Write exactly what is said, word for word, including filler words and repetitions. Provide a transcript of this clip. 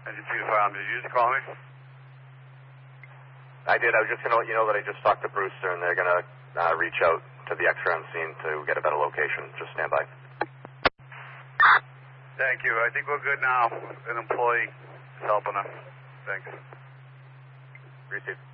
Engine two to five, did you just call me? I did. I was just going to let you know that I just talked to Brewster, and they're going to uh, reach out to the X-ray on scene to get a better location. Just stand by. Thank you. I think we're good now. An employee is helping us. Thanks. Received.